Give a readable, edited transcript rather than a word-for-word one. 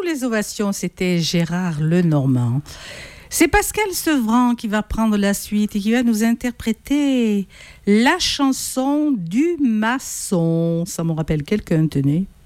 les ovations, c'était Gérard Lenormand. C'est Pascal Sevran qui va prendre la suite et qui va nous interpréter la chanson du maçon. Ça me rappelle quelqu'un, tenez.